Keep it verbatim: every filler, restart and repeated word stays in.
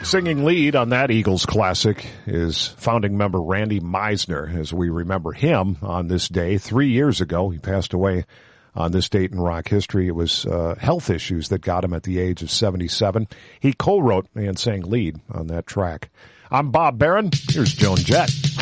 Singing lead on that Eagles classic is founding member Randy Meisner, as we remember him on this day three years ago. He passed away on this date in rock history. It was uh, health issues that got him at the age of seventy-seven. He co-wrote and sang lead on that track. I'm Bob Barron. Here's Joan Jett.